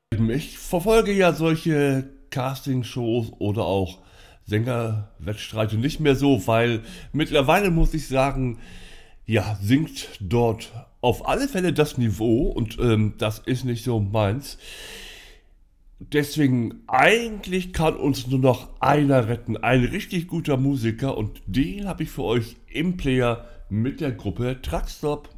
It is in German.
Ich verfolge ja solche Castingshows oder auch Sängerwettstreite nicht mehr so, weil mittlerweile muss ich sagen, ja, sinkt dort auf alle Fälle das Niveau und das ist nicht so meins. Deswegen eigentlich kann uns nur noch einer retten, ein richtig guter Musiker und den habe ich für euch im Player mit der Gruppe Truckstop.